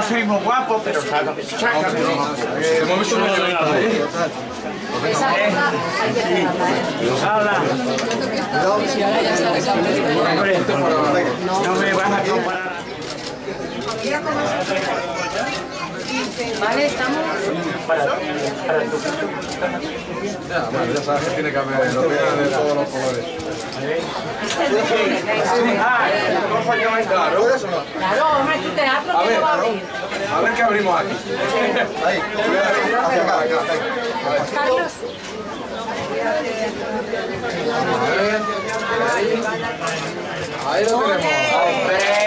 soy muy guapo, pero sácame. Hemos visto una llamada ahí. Esa cosa hay que cerrarla, Hombre, no me vas a comparar. Vale, estamos. Para tu Ya, bueno, ya sabes que tiene que haber lo que de todos los colores. Claro, eso no. Claro, hombre, tu teatro que no va a abrir. A ver qué abrimos aquí. Ahí, hacia acá, acá. Carlos. Ahí lo tenemos.